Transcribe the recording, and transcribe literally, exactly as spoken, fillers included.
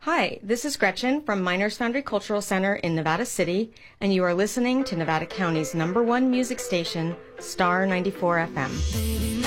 Hi, this is Gretchen from Miners Foundry Cultural Center in Nevada City, and you are listening to Nevada County's number one music station, Star ninety-four F M.